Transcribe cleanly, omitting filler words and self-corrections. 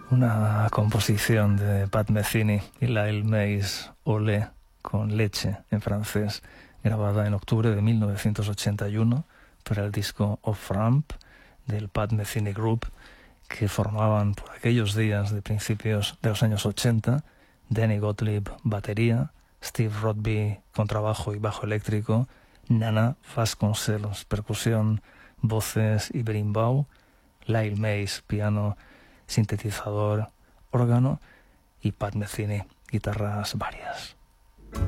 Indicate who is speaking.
Speaker 1: Una composición de Pat Metheny y Lyle Mays, Olé, con leche en francés, grabada en octubre de 1981 para el disco Off Ramp del Pat Metheny Group, que formaban por aquellos días de principios de los años 80 Danny Gottlieb, batería, Steve Rodby, contrabajo y bajo eléctrico, Nana Vasconcelos, percusión, voces y berimbau, Lyle Mays, piano, sintetizador, órgano y Pat Metheny, guitarras varias.